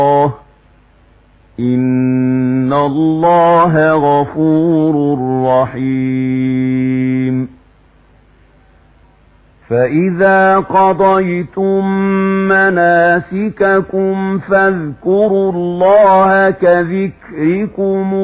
إن الله غفور رحيم. فإذا قضيتم مناسككم فاذكروا الله كذكركم